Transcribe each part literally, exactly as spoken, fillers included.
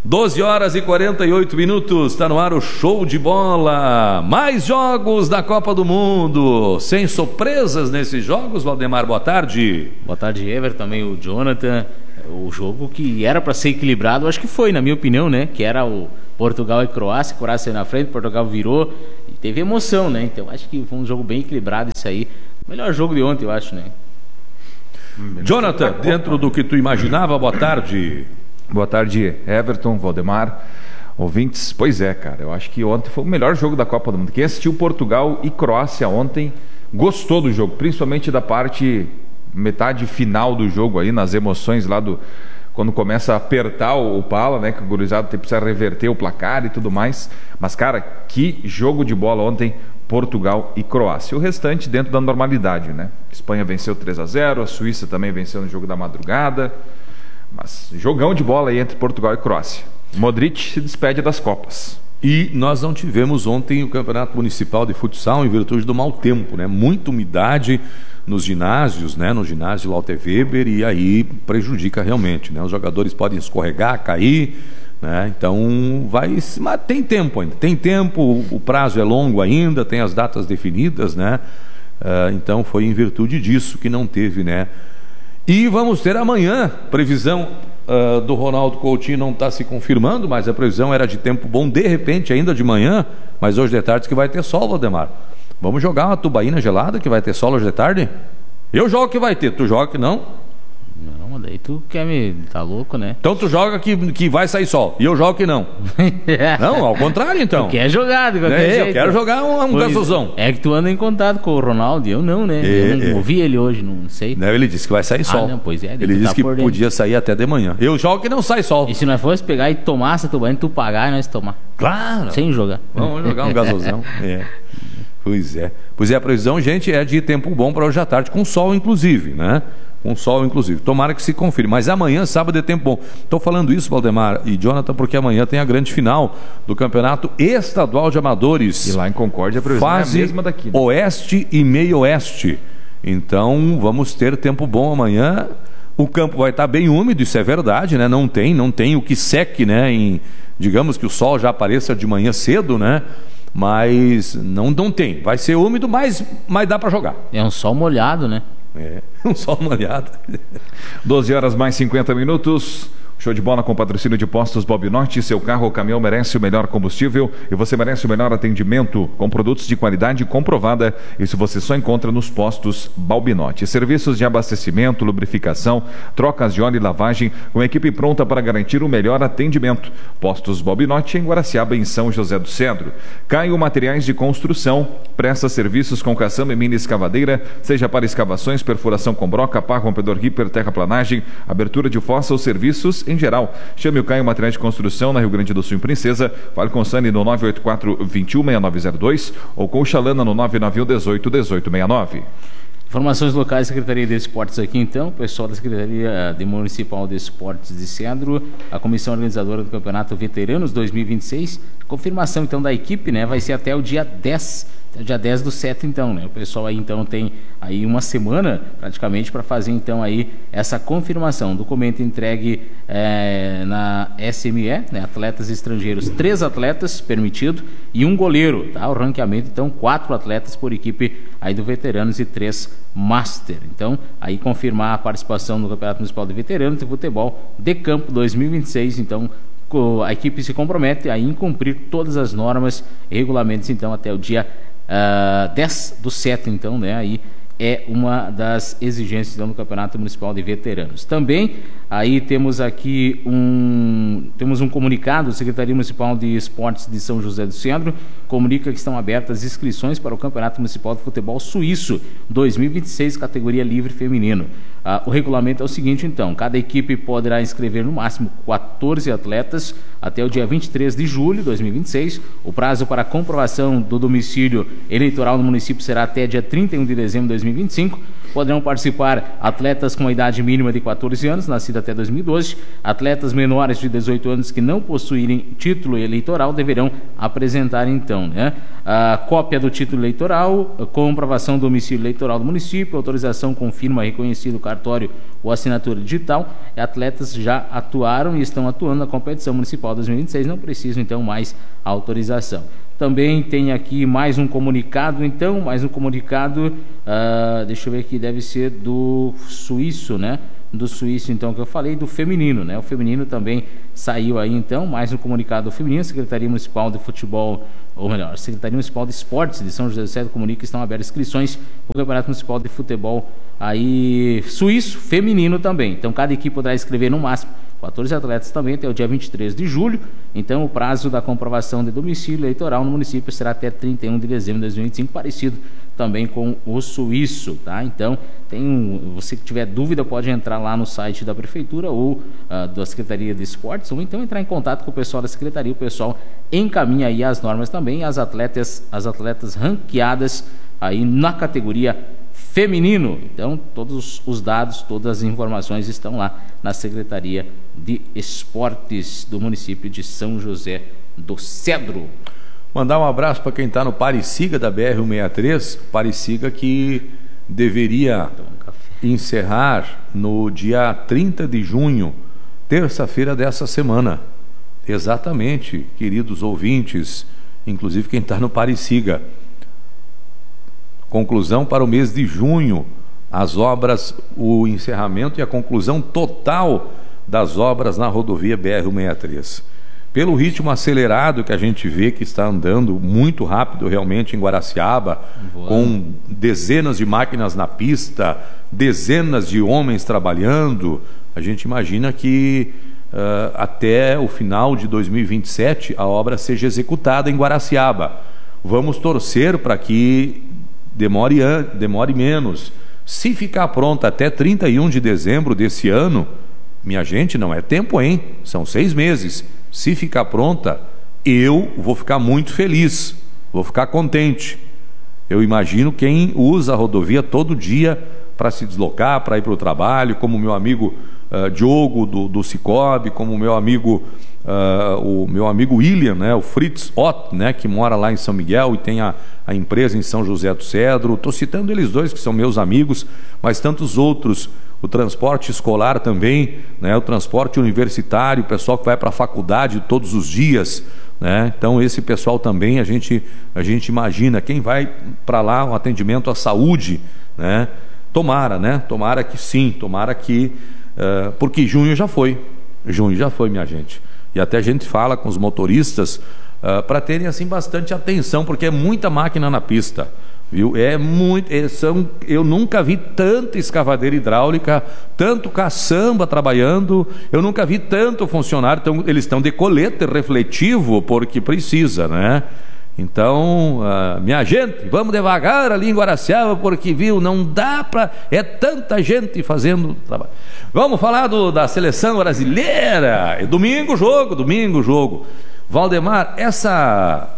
doze horas e quarenta e oito minutos, está no ar o Show de Bola. Mais jogos da Copa do Mundo. Sem surpresas nesses jogos, Valdemar, boa tarde. Boa tarde, Everton, também o Jonathan. O jogo que era para ser equilibrado, acho que foi, na minha opinião, né? Que era o Portugal e Croácia, Croácia na frente, Portugal virou e teve emoção, né? Então acho que foi um jogo bem equilibrado isso aí. O melhor jogo de ontem, eu acho, né? Jonathan, dentro do que tu imaginava, boa tarde. Boa tarde, Everton, Valdemar, ouvintes. Pois é, cara, eu acho que ontem foi o melhor jogo da Copa do Mundo. Quem assistiu Portugal e Croácia ontem gostou do jogo, principalmente da parte, metade final do jogo aí, nas emoções lá do... Quando começa a apertar o, o pala, né, que o gurizado precisa reverter o placar e tudo mais. Mas, cara, que jogo de bola ontem, Portugal e Croácia. O restante dentro da normalidade, né? Espanha venceu três a zero, a Suíça também venceu no jogo da madrugada. Mas jogão de bola aí entre Portugal e Croácia. Modric se despede das Copas. E nós não tivemos ontem o Campeonato Municipal de Futsal em virtude do mau tempo, né? Muita umidade nos ginásios, né? No ginásio Walter Weber, e aí prejudica realmente, né? Os jogadores podem escorregar, cair, né? Então vai... Mas tem tempo ainda, tem tempo, o prazo é longo ainda, tem as datas definidas, né? Uh, então foi em virtude disso que não teve, né? E vamos ter amanhã, previsão uh, do Ronaldo Coutinho não está se confirmando, mas a previsão era de tempo bom, de repente ainda de manhã, mas hoje de tarde que vai ter sol, Valdemar. Vamos jogar uma tubaína gelada que vai ter sol hoje de tarde? Eu jogo que vai ter, tu joga que não? Não, daí tu quer me... tá louco, né? Então tu joga que, que vai sair sol, e eu jogo que não. Não, ao contrário então. Tu quer jogar de qualquer é, jeito. Eu quero jogar um, um gasosão. É que tu anda em contato com o Ronaldo, eu não, né? É, eu não é. ouvi ele hoje, não sei. Não, ele disse que vai sair sol. Ah, não, pois é. Ele disse tá que podia sair até de manhã. Eu jogo que não sai sol. E se nós fosse pegar e tomar essa tubaína, tu pagar e nós tomar? Claro. Sem jogar. Vamos jogar um gasosão. É. Pois é. Pois é, a previsão, gente, é de tempo bom para hoje à tarde, com sol inclusive, né? Com sol inclusive. Tomara que se confirme. Mas amanhã, sábado, é tempo bom. Estou falando isso, Valdemar e Jonathan, porque amanhã tem a grande final do Campeonato Estadual de Amadores. E lá em Concórdia a previsão fase é a mesma daqui, né? Oeste e meio oeste. Então, vamos ter tempo bom amanhã. O campo vai estar bem úmido, isso é verdade, né? Não tem, não tem o que seque, né? Em, digamos que o sol já apareça de manhã cedo, né? Mas não, não tem. Vai ser úmido, mas, mas dá para jogar. É um sol molhado, né? É, um sol molhado. doze horas mais cinquenta minutos. Show de bola com patrocínio de Postos Bob Norte. Seu carro ou caminhão merece o melhor combustível e você merece o melhor atendimento com produtos de qualidade comprovada. Isso você só encontra nos Postos Balbinotti. Serviços de abastecimento, lubrificação, trocas de óleo e lavagem com equipe pronta para garantir o melhor atendimento. Postos Balbinotti em Guaraciaba, em São José do Cedro. Caio Materiais de Construção. Presta serviços com caçamba e mini escavadeira, seja para escavações, perfuração com broca, pá, rompedor ripper, terraplanagem, abertura de fossa ou serviços em geral. Chame o Caio Materiais de Construção na Rio Grande do Sul, em Princesa. Fale com o Sani no nove oito quatro, dois um, seis nove zero dois ou com o Xalana no nove nove um, dezoito, dezoito sessenta e nove. Informações locais, Secretaria de Esportes aqui então, o pessoal da Secretaria de Municipal de Esportes de Cedro, a comissão organizadora do Campeonato Veteranos dois mil e vinte e seis, confirmação então da equipe, né, vai ser até o dia dez, até o dia dez do sete então, né, o pessoal aí então tem aí uma semana praticamente para fazer então aí essa confirmação, documento entregue é, na S M E, né, atletas estrangeiros, três atletas permitido e um goleiro, tá, o ranqueamento então quatro atletas por equipe aí do Veteranos e três Master. Então, aí confirmar a participação no Campeonato Municipal de Veteranos de Futebol de Campo dois mil e vinte e seis. Então, a equipe se compromete a cumprir todas as normas e regulamentos, então, até o dia uh, dez do sete, então, né, aí é uma das exigências então, do Campeonato Municipal de Veteranos. Também, aí temos aqui um, temos um comunicado, a Secretaria Municipal de Esportes de São José do Cedro comunica que estão abertas inscrições para o Campeonato Municipal de Futebol Suíço dois mil e vinte e seis, categoria livre feminino. Ah, o regulamento é o seguinte, então, cada equipe poderá inscrever no máximo quatorze atletas até o dia vinte e três de julho de dois mil e vinte e seis. O prazo para comprovação do domicílio eleitoral no município será até dia trinta e um de dezembro de dois mil e vinte e cinco. Poderão participar atletas com a idade mínima de quatorze anos, nascidos até dois mil e doze. Atletas menores de dezoito anos que não possuírem título eleitoral deverão apresentar, então, né, a cópia do título eleitoral, comprovação do domicílio eleitoral do município, autorização com firma reconhecida, cartório ou assinatura digital. Atletas já atuaram e estão atuando na competição municipal dois mil e vinte e seis, não precisam, então, mais autorização. Também tem aqui mais um comunicado, então, mais um comunicado, uh, deixa eu ver aqui, deve ser do suíço, né? Do suíço, então, que eu falei, do feminino, né? O feminino também saiu aí, então, mais um comunicado do feminino. Secretaria Municipal de Futebol, ou melhor, Secretaria Municipal de Esportes de São José do Cedro comunica que estão abertas inscrições para o Campeonato Municipal de Futebol aí suíço, feminino também. Então, cada equipe poderá inscrever no máximo quatorze atletas também até o dia vinte e três de julho. Então, o prazo da comprovação de domicílio eleitoral no município será até trinta e um de dezembro de dois mil e vinte e cinco, parecido também com o suíço, tá? Então, tem um, você que tiver dúvida pode entrar lá no site da Prefeitura ou uh, da Secretaria de Esportes, ou então entrar em contato com o pessoal da Secretaria. O pessoal encaminha aí as normas também, as atletas, as atletas ranqueadas aí na categoria feminino. Então, todos os dados, todas as informações estão lá na Secretaria de Esportes do município de São José do Cedro. Mandar um abraço para quem está no Parisiga da B R cento e sessenta e três, Parisiga que deveria encerrar no dia trinta de junho, terça-feira dessa semana. Exatamente, queridos ouvintes, inclusive quem está no Parisiga. Conclusão para o mês de junho, as obras, o encerramento e a conclusão total das obras na rodovia B R cento e sessenta e três. Pelo ritmo acelerado que a gente vê que está andando muito rápido realmente em Guaraciaba, Boa. com dezenas de máquinas na pista, dezenas de homens trabalhando, a gente imagina que uh, até o final de dois mil e vinte e sete a obra seja executada em Guaraciaba. Vamos torcer para que demore, demore menos. Se ficar pronta até trinta e um de dezembro desse ano, minha gente, não é tempo, hein? São seis meses. Se ficar pronta, eu vou ficar muito feliz, vou ficar contente. Eu imagino quem usa a rodovia todo dia para se deslocar, para ir para o trabalho, como o meu amigo uh, Diogo do, do Cicobi, como o meu amigo uh, o meu amigo William, né, o Fritz Ott, né, que mora lá em São Miguel e tem a, a empresa em São José do Cedro. Estou citando eles dois que são meus amigos, mas tantos outros. O transporte escolar também, né? O transporte universitário, o pessoal que vai para a faculdade todos os dias, né? Então esse pessoal também a gente, a gente imagina, quem vai para lá, o atendimento à saúde, né? Tomara, né? Tomara que sim, tomara que, uh, porque junho já foi, junho já foi, minha gente. E até a gente fala com os motoristas uh, para terem assim bastante atenção, porque é muita máquina na pista. Viu? É muito, é, são, eu nunca vi tanta escavadeira hidráulica, tanto caçamba trabalhando, eu nunca vi tanto funcionário. Então, eles estão de colete refletivo porque precisa, né? Então, uh, minha gente, vamos devagar ali em Guaraciaba, porque, viu, não dá para... É tanta gente fazendo trabalho. Vamos falar do, da seleção brasileira. É domingo jogo, domingo jogo. Valdemar, essa...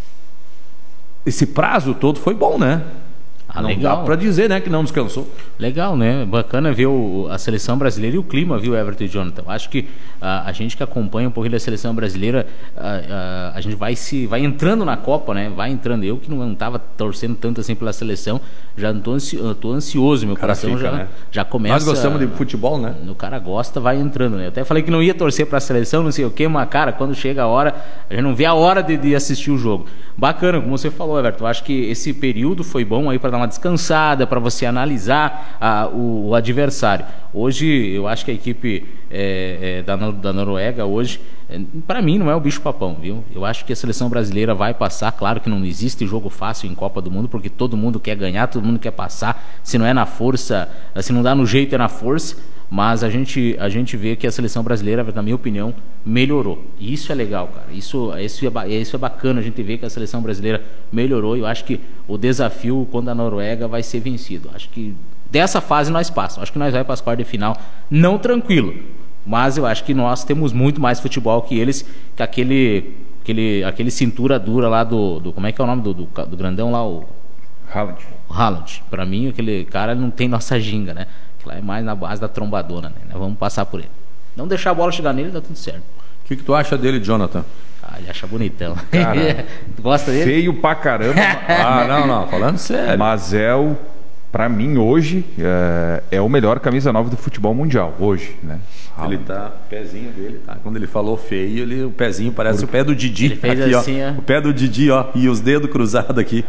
Esse prazo todo foi bom, né? Ah, não legal. Dá para dizer, né, que não descansou. Legal, né? Bacana ver o, a seleção brasileira e o clima, viu, Everton e Jonathan? Acho que a, a gente que acompanha um pouquinho da seleção brasileira, a, a, a gente vai se vai entrando na Copa, né? Vai entrando. Eu que não estava torcendo tanto assim pela seleção, já estou ansi, ansioso, meu coração fica, já, né? já começa... Nós gostamos de futebol, né? O cara gosta, vai entrando, né? Eu até falei que não ia torcer para a seleção, não sei o quê, mas, cara, quando chega a hora, a gente não vê a hora de, de assistir o jogo. Bacana, como você falou, Everton, acho que esse período foi bom aí para dar uma descansada, para você analisar a, o, o adversário. Hoje, eu acho que a equipe é, é, da, da Noruega, hoje, é, para mim, não é o bicho-papão, viu? Eu acho que a seleção brasileira vai passar. Claro que não existe jogo fácil em Copa do Mundo, porque todo mundo quer ganhar, todo mundo quer passar. Se não é na força, se não dá no jeito, é na força. Mas a gente, a gente vê que a seleção brasileira, na minha opinião, melhorou. E isso é legal, cara. Isso, isso, é, isso é bacana, a gente vê que a seleção brasileira melhorou. E eu acho que o desafio contra a Noruega vai ser vencido. Acho que dessa fase nós passamos. Acho que nós vamos para as quartas de final, não tranquilo. Mas eu acho que nós temos muito mais futebol que eles, que aquele, aquele, aquele cintura dura lá do, do... Como é que é o nome do, do, do grandão lá? O Haaland. O Haaland, pra mim, aquele cara não tem nossa ginga, né? Lá é mais na base da trombadona, né? Vamos passar por ele. Não deixar a bola chegar nele, dá tudo certo. O que, que tu acha dele, Jonathan? Ah, ele acha bonitão. Cara, tu gosta dele? Feio pra caramba. Ah, não, não, falando sério. Mas é o, pra mim hoje, é, é o melhor camisa nove do futebol mundial, hoje, né? Ele tá, o pezinho dele, tá? Quando ele falou feio, ele, o pezinho parece Por... o pé do Didi. Ele fez aqui, assim, ó. ó. O pé do Didi, ó, e os dedos cruzados aqui.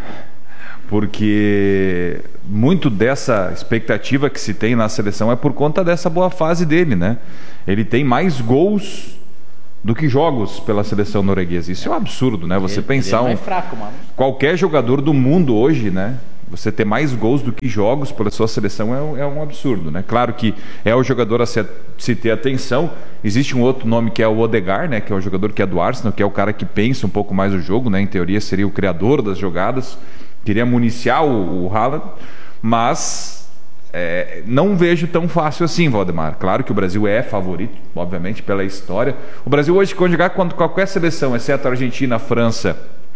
Porque muito dessa expectativa que se tem na seleção é por conta dessa boa fase dele, né? Ele tem mais gols do que jogos pela seleção norueguesa. Isso é um absurdo, né? Você ele, pensar ele é um, fraco, mano. qualquer jogador do mundo hoje, né? Você ter mais gols do que jogos pela sua seleção é um, é um absurdo, né? Claro que é o jogador a se, se ter atenção. Existe um outro nome que é o Odegaard, né? Que é o jogador que é do Arsenal, que é o cara que pensa um pouco mais o jogo, né? Em teoria seria o criador das jogadas. Queria municiar o, o Haaland, mas é, não vejo tão fácil assim, Valdemar. Claro que o Brasil é favorito, obviamente, pela história. O Brasil hoje, quando jogar contra qualquer seleção, exceto a Argentina, a França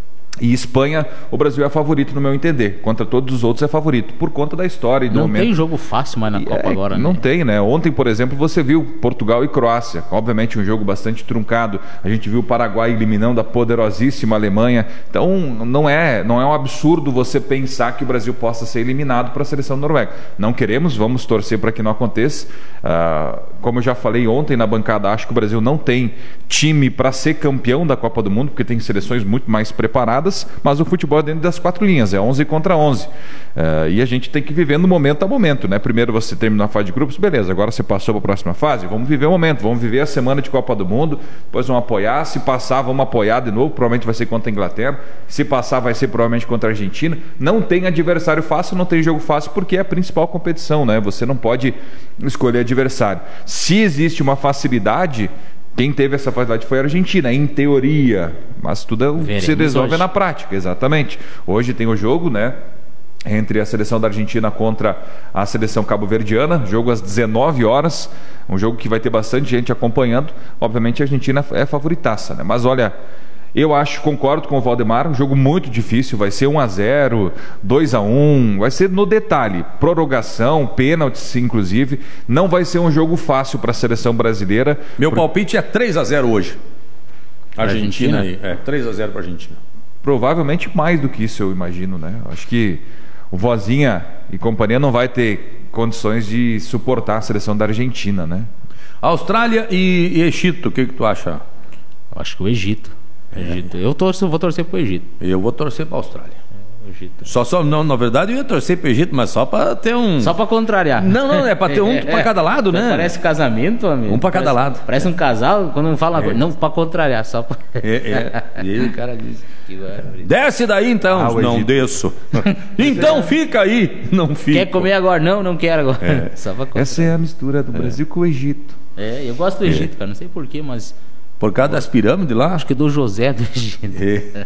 e Espanha, o Brasil é favorito no meu entender. Contra todos os outros é favorito, por conta da história e do não momento. Não tem jogo fácil mais na e Copa é, agora, não né? Não tem, né? Ontem, por exemplo, você viu Portugal e Croácia. Obviamente um jogo bastante truncado. A gente viu o Paraguai eliminando a poderosíssima Alemanha. Então não é, não é um absurdo você pensar que o Brasil possa ser eliminado para a seleção noruega. Não queremos, vamos torcer para que não aconteça. Uh, como eu já falei ontem na bancada, acho que o Brasil não tem time para ser campeão da Copa do Mundo, porque tem seleções muito mais preparadas, mas o futebol é dentro das quatro linhas, é onze contra onze. Uh, e a gente tem que viver no momento a momento, né? Primeiro você terminou a fase de grupos, beleza, agora você passou para a próxima fase, vamos viver o momento, vamos viver a semana de Copa do Mundo, depois vamos apoiar, se passar, vamos apoiar de novo, provavelmente vai ser contra a Inglaterra, se passar vai ser provavelmente contra a Argentina. Não tem adversário fácil, não tem jogo fácil, porque é a principal competição, né? Você não pode escolher adversário. Se existe uma facilidade, quem teve essa facilidade foi a Argentina, em teoria, mas tudo Veremos se resolve hoje. Na prática, exatamente. Hoje tem o jogo, né, entre a seleção da Argentina contra a seleção cabo-verdiana, jogo às dezenove horas, um jogo que vai ter bastante gente acompanhando. Obviamente a Argentina é favoritaça, né? Mas olha, eu acho, concordo com o Valdemar, um jogo muito difícil, vai ser um a zero, dois a um, vai ser no detalhe, prorrogação, pênaltis inclusive, não vai ser um jogo fácil para a seleção brasileira. Meu por... palpite é três a zero hoje. Argentina, Argentina? aí, é, três a zero para a Argentina. Provavelmente mais do que isso, eu imagino, né? Acho que o Vozinha e companhia não vai ter condições de suportar a seleção da Argentina, né? Austrália e, e Egito, o que, que tu acha? Eu acho que o Egito. Egito. Eu torço, vou torcer pro Egito. Eu vou torcer para a Austrália. É, Egito. Só, só, não, na verdade eu ia torcer pro Egito, mas só para ter um... Só para contrariar. Não, não, é para ter um é, para cada lado, né? Parece casamento, amigo. Um para cada lado. Parece um casal, quando não fala... É. Não, para contrariar, só para... É, é. E o cara diz... Desce daí então. Ah, não Egito. Desço. Então fica aí. Não fica. Quer comer agora? Não, não quero agora. É. Só pra Essa é a mistura do é. Brasil com o Egito. É, eu gosto do Egito, é. cara. Não sei porquê, mas... Por causa das pirâmides lá? Acho que do José do Egito. É.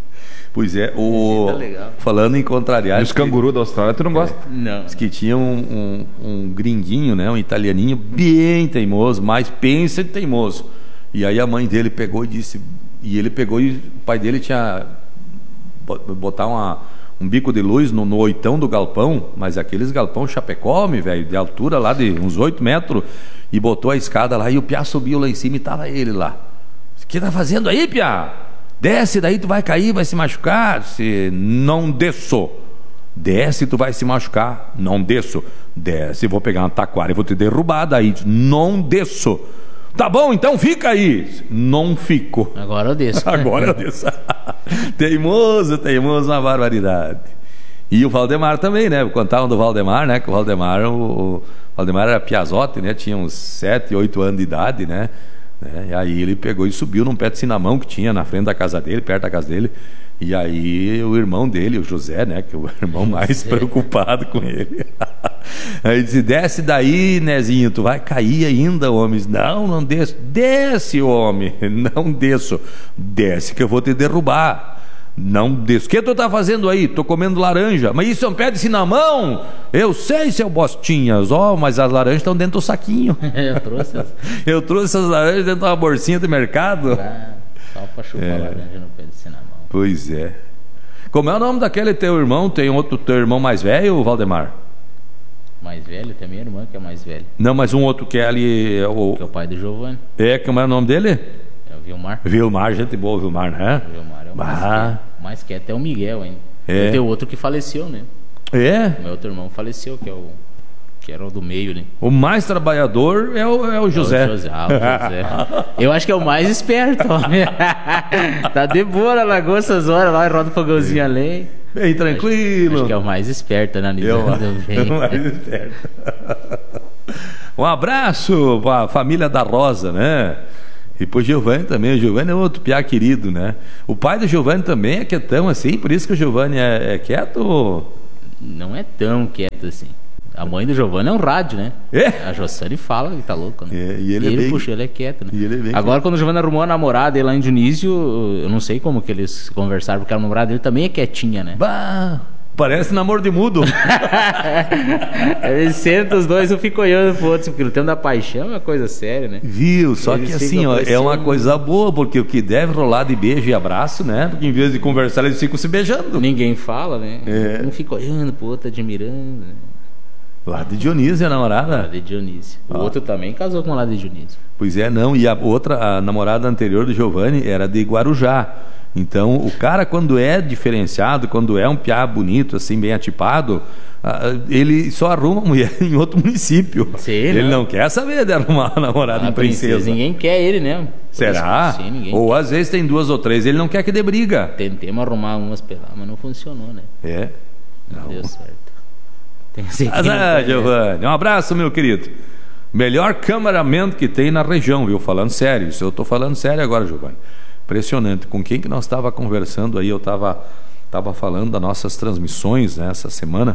Pois é, o... É falando em contrariar... E os cangurus da Austrália, tu não gosta? É. Não. Diz que tinha um, um, um gringuinho, né? Um italianinho bem teimoso, mas pensa de teimoso. E aí a mãe dele pegou e disse... E ele pegou e o pai dele tinha... Botar uma, um bico de luz no, no oitão do galpão, mas aqueles galpão chapecome, velho, de altura lá de uns oito metros... E botou a escada lá e o piá subiu lá em cima e tava ele lá. O que tá fazendo aí, piá? Desce daí, tu vai cair, vai se machucar. Se não desço. Desce, tu vai se machucar. Não desço. Desce, vou pegar uma taquara e vou te derrubar daí. Não desço. Tá bom, então fica aí. Não fico. Agora eu desço. Agora eu desço. Teimoso, teimoso, uma barbaridade. E o Valdemar também, né? Contavam do Valdemar, né? Que o Valdemar, o, o Valdemar era piazote, né? Tinha uns sete, oito anos de idade, né? E aí ele pegou e subiu num pé de cinamão que tinha na frente da casa dele, perto da casa dele. E aí o irmão dele, o José, né? Que é o irmão mais preocupado com ele. Aí disse, desce daí, Nezinho, tu vai cair ainda, homem. Não, não desço. Desce, homem. Não desço. Desce que eu vou te derrubar. Não desço. O que tu tá fazendo aí? Tô comendo laranja. Mas isso é um pé de cinamão? Eu sei, seu Bostinhas. Ó, oh, mas as laranjas estão dentro do saquinho. Eu trouxe. Eu trouxe essas laranjas dentro de uma bolsinha de mercado. Ah, só pra chupar é. laranja no pé de cinamão. Pois é. Como é o nome daquele teu irmão? Tem outro teu irmão mais velho, Valdemar? Mais velho? Tem minha irmã que é mais velha. Não, mas um outro que é ali... É o, que é o pai do Giovanni. É, como é o nome dele? É o Vilmar. Vilmar, gente boa, Vilmar, né? O Vilmar é o mais ah. quieto. O mais quieto é o Miguel ainda. É. Tem outro que faleceu, né? É? Meu outro irmão faleceu, que é o... que era o do meio, né? O mais trabalhador é o, é o José. É o José, ah, o José. Eu acho que é o mais esperto, ó. Tá de boa na lagoa essas horas lá, roda o fogãozinho além. Bem tranquilo. Acho, acho que é o mais esperto, né? É o, é o mais esperto. Um abraço para a família da Rosa, né? E pro Giovanni também. O Giovanni é outro piá querido, né? O pai do Giovanni também é quietão assim, por isso que o Giovanni é, é quieto? Não é tão quieto assim. A mãe do Giovanni é um rádio, né? É? A Jossane fala que tá louco, né? É, e ele, e ele é bem... puxa, ele é quieto, né? E ele é bem Agora, quieto. quando o Giovanni arrumou a namorada dele lá em Dionísio, eu não sei como que eles conversaram, porque a namorada dele também é quietinha, né? Bah, parece namoro de mudo. Eles sentam os dois, um fica olhando pro outro, porque o tempo da paixão é uma coisa séria, né? Viu? Só Eles que assim, ó, é uma coisa boa, porque o que deve rolar de beijo e abraço, né? Porque em vez de conversar, eles ficam se beijando. Ninguém fala, né? É. Um fica olhando pro outro, admirando, né? Lá de Dionísio, a namorada? Lá de Dionísio. O ah. outro também casou com lá de Dionísio. Pois é, não. E a outra, a namorada anterior do Giovanni era de Guarujá. Então, o cara, quando é diferenciado, quando é um piá bonito, assim, bem atipado, ele só arruma mulher em outro município. Sim, ele não. não quer saber de arrumar uma namorada ah, em princesa. princesa. Ninguém quer ele, né? Será? Sim, ninguém ou quer. Às vezes tem duas ou três, ele não quer que dê briga. Tentemos arrumar umas pelas, mas não funcionou, né? É? Não, não deu certo. Mas, ah, Giovanni, um abraço, meu querido. Melhor cameraman que tem na região, viu? Falando sério, isso eu tô falando sério agora, Giovanni. Impressionante. Com quem que nós estava conversando aí? Eu estava tava falando das nossas transmissões, né, essa semana.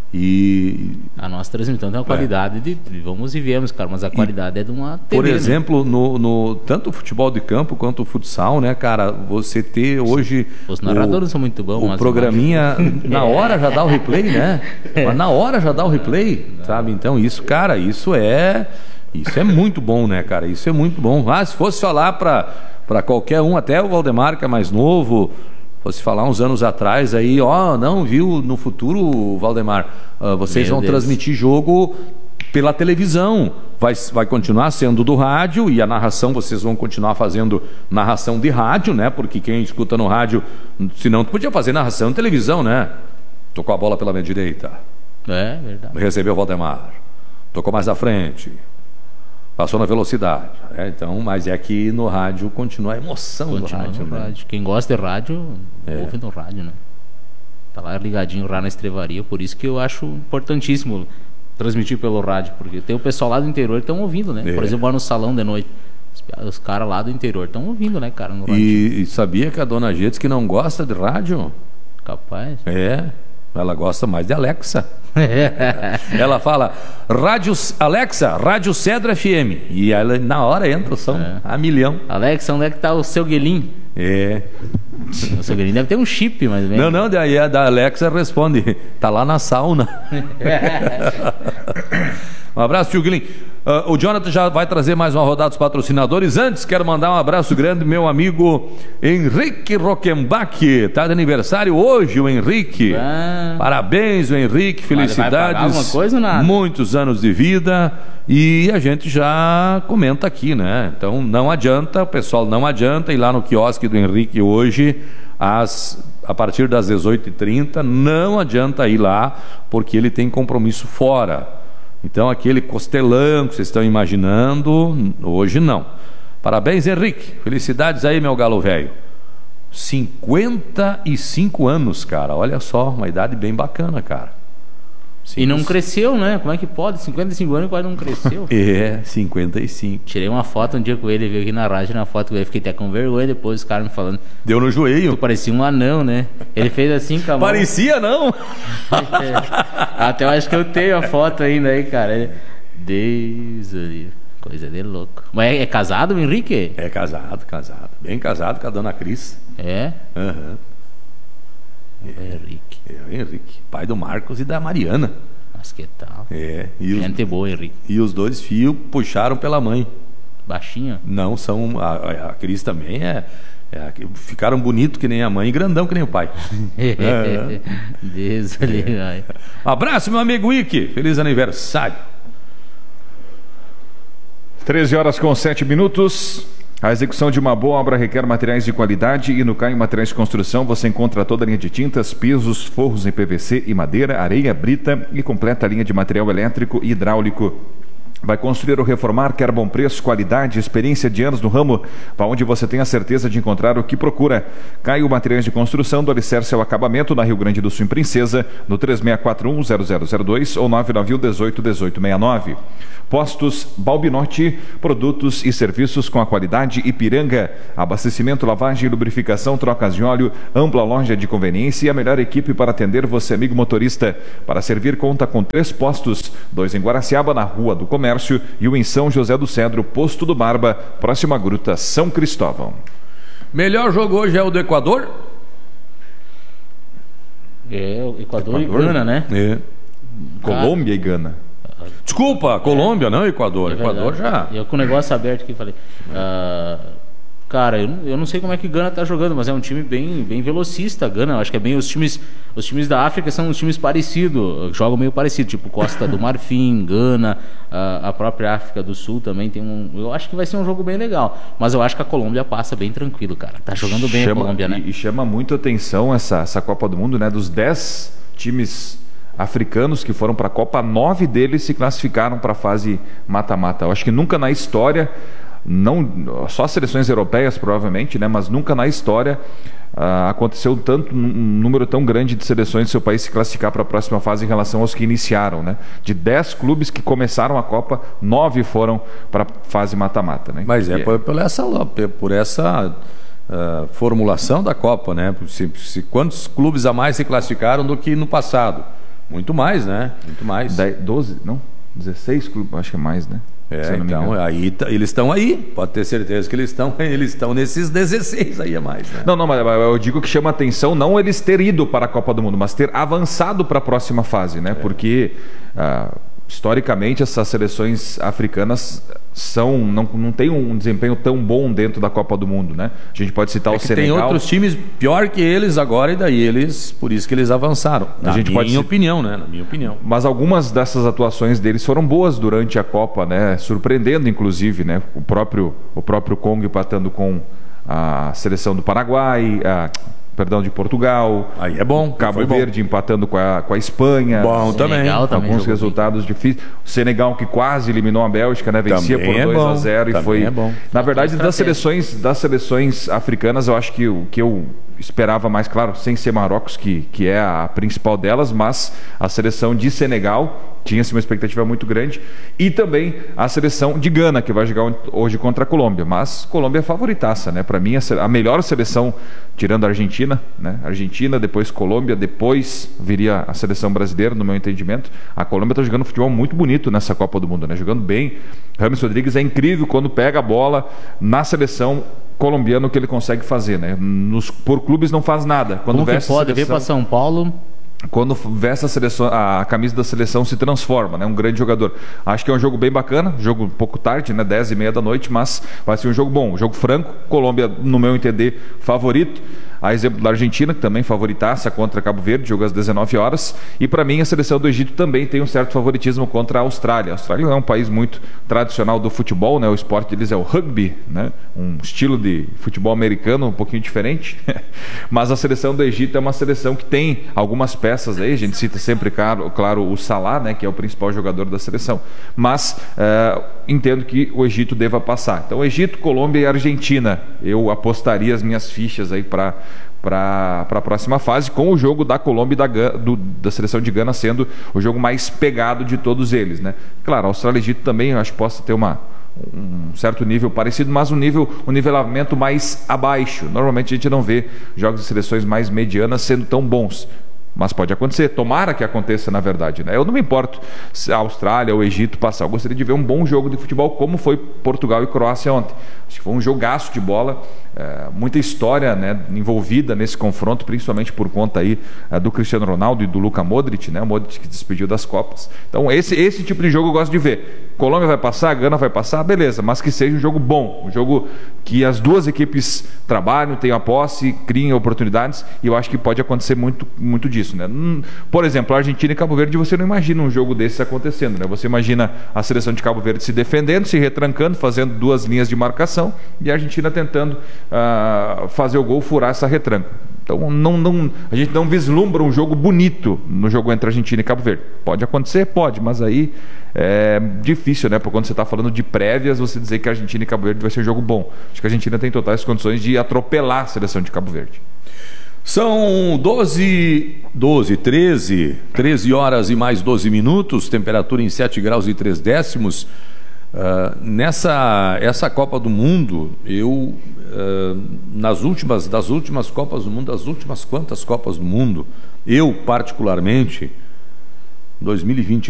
E a nossa transmissão tem uma qualidade é. de, de vamos e viemos, cara, mas a qualidade e, é de uma T V, por exemplo, né? no, no tanto o futebol de campo quanto o futsal, né, cara, você ter hoje os narradores o, são muito bons, o mas programinha na hora já dá o replay, né? Mas na hora já dá o replay, sabe? Então isso, cara, isso é isso é muito bom, né, cara? Isso é muito bom. Ah, se fosse falar para para qualquer um, até o Valdemar, que é mais novo, fosse falar uns anos atrás aí, ó, não, viu, no futuro, Valdemar, uh, vocês Meu vão Deus. transmitir jogo pela televisão, vai, vai continuar sendo do rádio, e a narração vocês vão continuar fazendo narração de rádio, né, porque quem escuta no rádio, senão tu podia fazer narração de televisão, né, tocou a bola pela minha direita, é verdade, recebeu o Valdemar, tocou mais à frente, passou na velocidade, é, então, mas é que no rádio continua a emoção continua do rádio, no né? rádio. Quem gosta de rádio, é. ouve no rádio, né? Tá lá ligadinho lá na estrevaria, por isso que eu acho importantíssimo transmitir pelo rádio, porque tem o pessoal lá do interior que estão ouvindo, né? É. Por exemplo, lá no salão de noite, os, os caras lá do interior estão ouvindo, né, cara? No rádio. E, e sabia que a dona Gedes que não gosta de rádio? Capaz. É, ela gosta mais de Alexa. Ela fala, rádio Alexa, Rádio Cedro F M. E ela, na hora entra o som é. a milhão. Alexa, onde é que tá o seu guelim? É. O seu guelim deve ter um chip, mais ou menos. Não, não, daí a da Alexa responde, tá lá na sauna. Um abraço, tio Guilherme. Uh, o Jonathan já vai trazer mais uma rodada dos patrocinadores. Antes, quero mandar um abraço grande, meu amigo Henrique Rockenbach. Está de aniversário hoje, o Henrique. Ah. Parabéns, o Henrique. Felicidades. Vai pagar alguma coisa ou nada? Muitos anos de vida. E a gente já comenta aqui, né? Então, não adianta, o pessoal não adianta ir lá no quiosque do Henrique hoje, às, a partir das dezoito e trinta. Não adianta ir lá, porque ele tem compromisso fora. Então, aquele costelão que vocês estão imaginando, hoje não. Parabéns, Henrique. Felicidades aí, meu galo velho. cinquenta e cinco anos, cara. Olha só, uma idade bem bacana, cara. E não cresceu, né? Como é que pode? cinquenta e cinco anos quase não cresceu. É, cinquenta e cinco. Tirei uma foto um dia com ele, veio aqui na rádio, na foto com ele, fiquei até com vergonha depois, os caras me falando. Deu no joelho. Tu parecia um anão, né? Ele fez assim com a mão. Parecia, não? É. Até eu acho que eu tenho a foto ainda aí, cara. Deus ali. Coisa de louco. Mas é, é casado o Henrique? É casado, casado. Bem casado com a dona Cris. É? Aham. Uhum. É. Henrique. É o Henrique, pai do Marcos e da Mariana. Mas que tal? É. E gente os, boa, Henrique. E os dois filhos puxaram pela mãe. Baixinho? Não, são. A, a Cris também é, É, ficaram bonito que nem a mãe e grandão que nem o pai. É. Deus ali, vai. Abraço, meu amigo Ike. Feliz aniversário. treze horas com sete minutos. A execução de uma boa obra requer materiais de qualidade e no Caio Materiais de Construção você encontra toda a linha de tintas, pisos, forros em P V C e madeira, areia, brita e completa a linha de material elétrico e hidráulico. Vai construir ou reformar, quer bom preço, qualidade, experiência de anos no ramo, para onde você tem a certeza de encontrar o que procura. Caio Materiais de Construção, do alicerce ao acabamento, na Rio Grande do Sul, em Princesa, no três seis quatro um zero zero zero dois ou nove nove um um oito um oito seis nove. Postos Balbinotti, produtos e serviços com a qualidade Ipiranga. Abastecimento, lavagem, lubrificação, trocas de óleo, ampla loja de conveniência e a melhor equipe para atender você, amigo motorista. Para servir, conta com três postos, dois em Guaraciaba, na Rua do Comércio, e o em São José do Cedro, Posto do Barba, próxima Gruta São Cristóvão. Melhor jogo hoje é o do Equador? É, o Equador, Equador e Gana, né? É. Colômbia e Gana. Desculpa, Colômbia, é. não Equador. É Equador já. Eu com o negócio aberto aqui falei. Uh, cara, eu, eu não sei como é que Gana tá jogando, mas é um time bem, bem velocista. Gana, eu acho que é bem os times. Os times da África são uns times parecidos, jogam meio parecido, tipo Costa do Marfim, Gana, uh, a própria África do Sul também tem um. Eu acho que vai ser um jogo bem legal. Mas eu acho que a Colômbia passa bem tranquilo, cara. Tá jogando bem chama, a Colômbia, né? E, e chama muito atenção essa, essa Copa do Mundo, né? Dos dez times africanos que foram para a Copa, nove deles se classificaram para a fase mata-mata. Eu acho que nunca na história, não só as seleções europeias provavelmente, né, mas nunca na história uh, aconteceu tanto, um número tão grande de seleções do seu país se classificar para a próxima fase em relação aos que iniciaram, né? De dez clubes que começaram a Copa, nove foram para a fase mata-mata, né? Mas é, é por, por essa, por essa uh, formulação da Copa, né? Se, se, quantos clubes a mais se classificaram do que no passado? Muito mais, né? Muito mais. doze, não? dezesseis clubes, acho que é mais, né? É, então, aí, eles estão aí, pode ter certeza que eles estão eles estão nesses dezesseis aí a mais, né? Não, não, mas eu digo que chama atenção não eles ter ido para a Copa do Mundo, mas ter avançado para a próxima fase, né? É. Porque, ah, historicamente, essas seleções africanas são, não, não tem um desempenho tão bom dentro da Copa do Mundo, né? A gente pode citar é o que Senegal. Tem outros times pior que eles agora e daí eles, por isso que eles avançaram. Na a gente minha pode opinião, né? Na minha opinião. Mas algumas dessas atuações deles foram boas durante a Copa, né? Surpreendendo, inclusive, né? O próprio, o próprio Congo empatando com a seleção do Paraguai, a... perdão, de Portugal. Aí é bom. Cabo Verde bom. empatando com a, com a Espanha. Bom também. também. Alguns resultados bem. difíceis. O Senegal que quase eliminou a Bélgica, né? Vencia também por dois a zero e foi. É bom. Na verdade, das seleções, das seleções africanas, eu acho que o que eu esperava mais, claro, sem ser Marrocos, que, que é a principal delas, mas a seleção de Senegal tinha-se uma expectativa muito grande, e também a seleção de Gana, que vai jogar hoje contra a Colômbia, mas Colômbia é favoritaça, né? Para mim, a melhor seleção, tirando a Argentina, né? Argentina, depois Colômbia, depois viria a seleção brasileira, no meu entendimento. A Colômbia está jogando futebol muito bonito nessa Copa do Mundo, né? Jogando bem. Rames Rodrigues é incrível quando pega a bola na seleção colombiana, o que ele consegue fazer, né? Nos, por clubes não faz nada. Quando Como que pode vir para São Paulo? Quando veste a, seleção, a camisa da seleção se transforma, né? Um grande jogador. Acho que é um jogo bem bacana, jogo um pouco tarde, né? dez e meia da noite, mas vai ser um jogo bom, um jogo franco. Colômbia, no meu entender, favorito. A exemplo da Argentina, que também favoritaça contra Cabo Verde, jogo às dezenove horas. E para mim a seleção do Egito também tem um certo favoritismo contra a Austrália. A Austrália é um país muito tradicional do futebol, né? O esporte deles é o rugby, né? Um estilo de futebol americano um pouquinho diferente. Mas a seleção do Egito é uma seleção que tem algumas peças aí. A gente cita sempre, claro, claro o Salah, né? Que é o principal jogador da seleção. Mas uh, entendo que o Egito deva passar. Então Egito, Colômbia e Argentina. Eu apostaria as minhas fichas aí para para a próxima fase, com o jogo da Colômbia e da, do, da seleção de Gana sendo o jogo mais pegado de todos eles, né? Claro, a Austrália e Egito também, eu acho que possa ter uma, um certo nível parecido, mas um, nível, um nivelamento mais abaixo. Normalmente a gente não vê jogos de seleções mais medianas sendo tão bons. Mas pode acontecer, tomara que aconteça na verdade, né? Eu não me importo se a Austrália ou o Egito passar, eu gostaria de ver um bom jogo de futebol como foi Portugal e Croácia ontem. Acho que foi um jogaço de bola, é, muita história, né, envolvida nesse confronto, principalmente por conta aí é, do Cristiano Ronaldo e do Luka Modric, né, o Modric que despediu das Copas. Então esse, esse tipo de jogo eu gosto de ver. Colômbia vai passar, Gana vai passar, beleza, mas que seja um jogo bom, um jogo que as duas equipes trabalham, tenham a posse, criem oportunidades, e eu acho que pode acontecer muito, muito disso, né? Por exemplo, a Argentina e Cabo Verde, você não imagina um jogo desses acontecendo, né? Você imagina a seleção de Cabo Verde se defendendo, se retrancando, fazendo duas linhas de marcação, e a Argentina tentando uh, fazer o gol, furar essa retranca. Então não, não, a gente não vislumbra um jogo bonito no jogo entre Argentina e Cabo Verde. Pode acontecer? Pode, mas aí é difícil, né? Porque quando você está falando de prévias, você dizer que a Argentina e Cabo Verde vai ser um jogo bom. Acho que a Argentina tem totais condições de atropelar a seleção de Cabo Verde. São doze, doze, treze, treze horas e mais doze minutos, temperatura em sete graus e três décimos. Uh, nessa essa Copa do Mundo, eu uh, nas últimas das últimas Copas do Mundo, das últimas quantas Copas do Mundo, eu particularmente, dois mil e vinte